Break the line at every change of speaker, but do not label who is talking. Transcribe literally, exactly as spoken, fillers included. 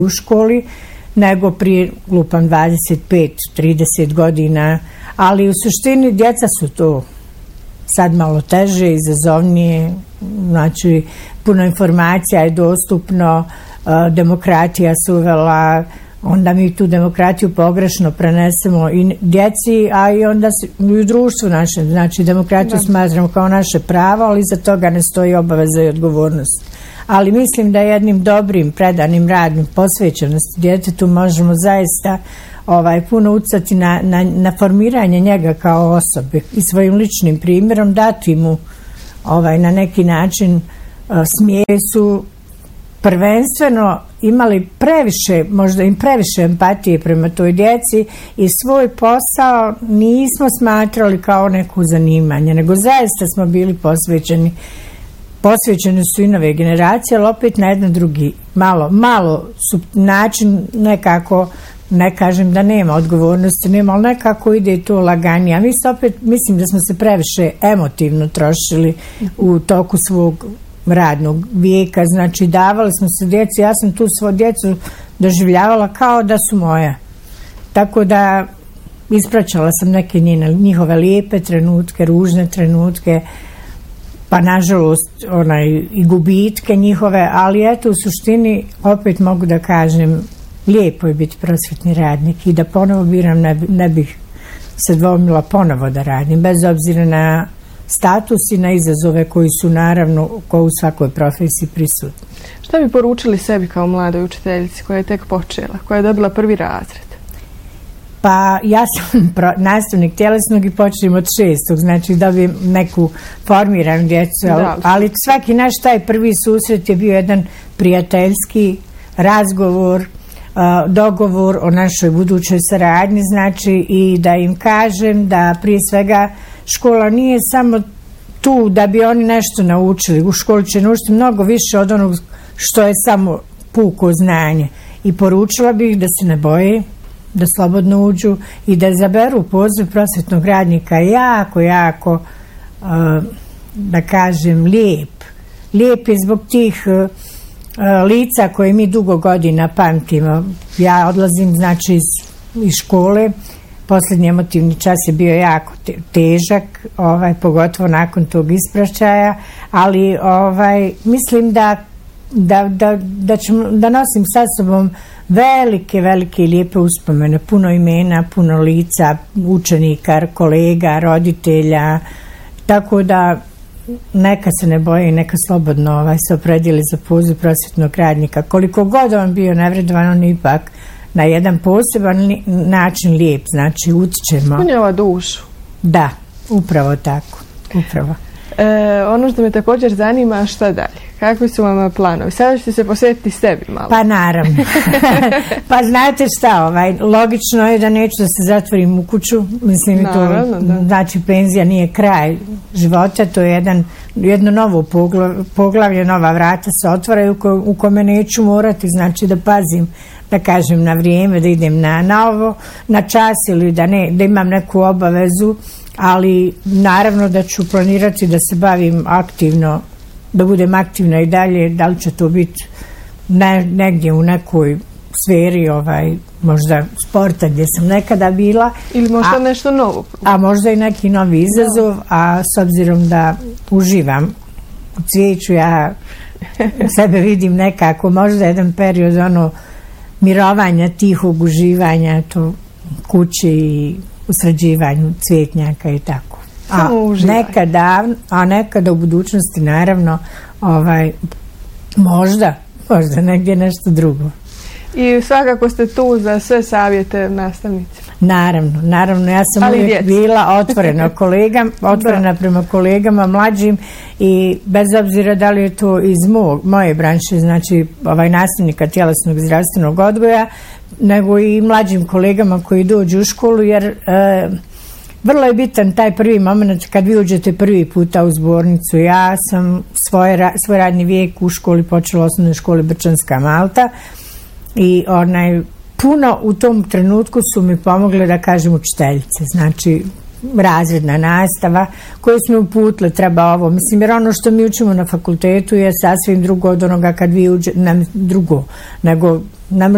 u školi nego prije lupam dvadeset pet trideset godina, ali u suštini djeca su to sad malo teže, izazovnije, znači puno informacija je dostupno, demokratija se uvela, onda mi tu demokratiju pogrešno prenesemo i djeci, a i onda i u društvu našem. Znači, demokratiju da. smatramo kao naše pravo, ali iza toga ne stoji obaveza i odgovornost. Ali mislim da jednim dobrim, predanim radnim posvećenosti djetetu možemo zaista ovaj, puno ucati na, na, na formiranje njega kao osobe i svojim ličnim primjerom dati mu ovaj, na neki način smjeri su prvenstveno imali previše, možda im previše empatije prema toj djeci i svoj posao nismo smatrali kao neko zanimanje, nego zaista smo bili posvećeni. Posvećeni su i nove generacije, ali opet na jedan drugi, malo, malo su način nekako, ne kažem da nema odgovornosti, nema, ali nekako ide to laganije. A mi se opet, mislim da smo se previše emotivno trošili u toku svog radnog vijeka, znači davali smo se djeci, ja sam tu svoju djecu doživljavala kao da su moja. Tako da ispraćala sam neke njihove lijepe trenutke, ružne trenutke, pa nažalost onaj, i gubitke njihove, ali eto u suštini opet mogu da kažem lijepo je biti prosvjetni radnik i da ponovo biram ne, ne bih se dvomila ponovo da radim, bez obzira na status i na izazove koji su naravno ko u svakoj profesiji prisutni.
Šta bi poručili sebi kao mladoj učiteljici koja je tek počela, koja je dobila prvi razred?
Pa ja sam nastavnik tjelesnog i počnem od šestog, znači dobijem neku formiranu djecu, da, ali svaki naš taj prvi susret je bio jedan prijateljski razgovor, dogovor o našoj budućoj saradnji, znači i da im kažem da prije svega škola nije samo tu da bi oni nešto naučili, u školi će naučiti mnogo više od onog što je samo puko znanje i poručila bih da se ne boje, da slobodno uđu i da izaberu poziv prosvjetnog radnika jako, jako, uh, da kažem, lijep. Lijep je zbog tih uh, lica koje mi dugo godina pamtimo. Ja odlazim, znači, iz, iz škole, posljednji emotivni čas je bio jako te, težak, ovaj, pogotovo nakon tog ispraćaja, ali ovaj, mislim da, da, da, da, ću, da nosim sa sobom velike, velike i lijepe uspomene, puno imena, puno lica, učenika, kolega, roditelja, tako da neka se ne boje i neka slobodno ovaj, se opredijeli za poziv prosvjetnog radnika. Koliko god on bio nevredovan, on ipak na jedan poseban li, način lijep, znači utičemo.
Ispunjava dušu.
Da, upravo tako, upravo.
E, ono što me također zanima, šta dalje? Kakvi su vam planovi? Sada ćete se posvetiti sebi malo.
Pa naravno. Pa znate šta, ovaj, logično je da neću da se zatvorim u kuću. Mislim, naravno, to, da. Znači penzija nije kraj života, to je jedan, jedno novo poglavlje, nova vrata se otvaraju u, u kome neću morati, znači da pazim, da kažem na vrijeme, da idem na, na ovo, na čas ili da, ne, da imam neku obavezu, ali naravno da ću planirati da se bavim aktivno, da budem aktivna i dalje, da li će to biti ne, negdje u nekoj sferi, ovaj, možda sporta gdje sam nekada bila.
Ili možda
a,
nešto novo.
A možda i neki novi izazov, a s obzirom da uživam u cvijeću, ja sebe vidim nekako, možda jedan period ono mirovanja, tihog uživanja, to kući i u sređivanju cvijetnjaka i tako. A nekada, a nekada u budućnosti naravno ovaj, možda, možda negdje nešto drugo.
I svakako ste tu za sve savjete nastavnicima.
Naravno, naravno, ja sam uvijek djeci. bila otvorena kolegama, otvorena prema kolegama mlađim i bez obzira da li je to iz mog, moje branše, znači ovaj nastavnika tjelesnog i zdravstvenog odgoja, nego i mlađim kolegama koji dođu u školu, jer e, vrlo je bitan taj prvi moment kad vi uđete prvi puta u zbornicu. Ja sam svoje, svoj radni vijek u školi počela u osnovnoj školi Brčanska Malta i onaj, puno u tom trenutku su mi pomogle, da kažem, učiteljice. Znači, razredna nastava koju smo uputile, treba ovo. Mislim, jer ono što mi učimo na fakultetu je sasvim drugo od onoga kad vi uđe, ne drugo, nego ne